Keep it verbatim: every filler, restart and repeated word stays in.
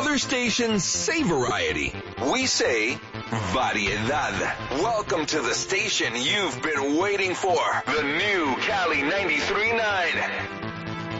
Other stations say variety. We say variedad. Welcome to the station you've been waiting for. The new Cali ninety-three point nine.